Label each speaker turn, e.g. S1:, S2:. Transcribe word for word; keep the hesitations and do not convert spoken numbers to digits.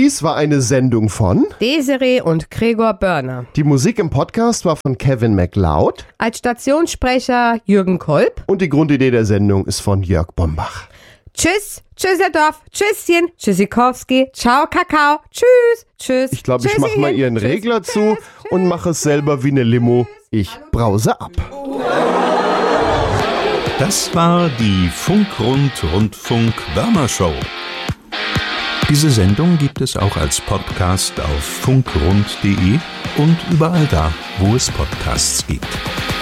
S1: Dies war eine Sendung von
S2: Desiree und Gregor Börner.
S1: Die Musik im Podcast war von Kevin MacLeod.
S2: Als Stationssprecher Jürgen Kolb.
S1: Und die Grundidee der Sendung ist von Jörg Bombach.
S2: Tschüss, Tschüsseldorf, Tschüsschen, Tschüssikowski, ciao Kakao, tschüss, tschüss.
S1: Ich glaube, ich mache mal ihren
S2: tschüss,
S1: Regler
S2: tschüss,
S1: zu
S2: tschüss,
S1: und mache es selber wie eine Limo. Ich brause ab.
S3: Das war die Funkrund-Rundfunk-Börner-Show. Diese Sendung gibt es auch als Podcast auf funkrund punkt de und überall da, wo es Podcasts gibt.